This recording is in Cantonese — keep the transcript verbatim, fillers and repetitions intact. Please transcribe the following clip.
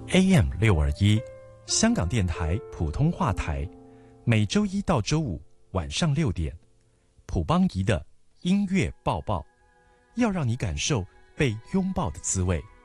A M 六二一，香港电台普通话台，每周一到周五晚上六点，普邦仪的音乐抱抱，要让你感受被拥抱的滋味。